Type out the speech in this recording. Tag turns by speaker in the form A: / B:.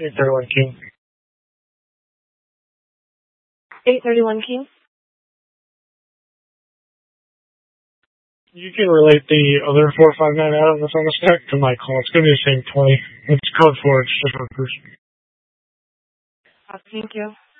A: 831 King.
B: 831 King.
A: You can relate the other 459 Adam that's on the stack to my call. It's going to be the same 20. It's code 4. It's just reversed.
B: Thank you.